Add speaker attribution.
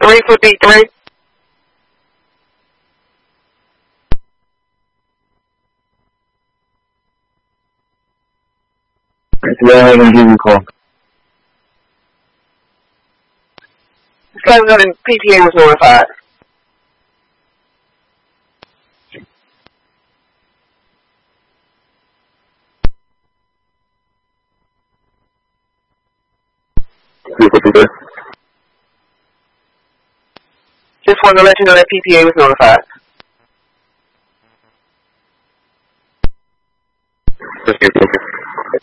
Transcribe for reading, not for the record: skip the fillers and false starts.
Speaker 1: 3 for D3.
Speaker 2: Go ahead and give you a call.
Speaker 1: 700 PPA was notified. Just wanted to let you know that PPA was notified.
Speaker 2: Okay.